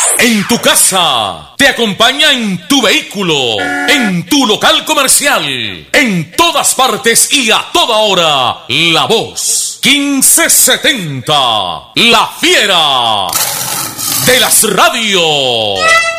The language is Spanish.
En tu casa, te acompaña en tu vehículo, en tu local comercial, en todas partes y a toda hora. La Voz 1570, la fiera de las radios.